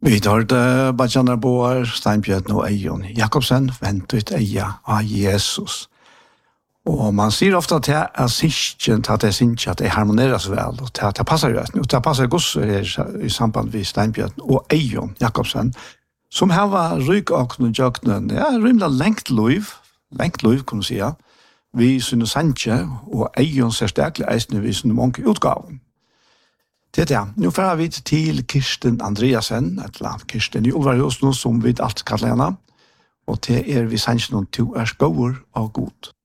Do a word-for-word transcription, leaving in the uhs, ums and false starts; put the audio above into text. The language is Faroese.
Vi tar det Bajanar Boar, Steinbjørn og Eion Jakobsen, vent ut eia av Jesus. Og man sier ofta at det er syskjen til at det syns at det harmoneres vel, og til at det passer jo, og det passer gos i samband med Steinbjørn og Eion Jakobsen, som har ryk og noen jøknen, det er rymla lengt liv, lengt liv, kan du si, vi synes sanje, og Eion ser sterkelig eisne vi synes mange utgaven. Det er det. Nå fører vi til Kirsten Andreasen, et eller annet Kirsten i Ulvarhus nå, som vi alt kaller henne. Og det er vi sannsyn om to er skåer og god.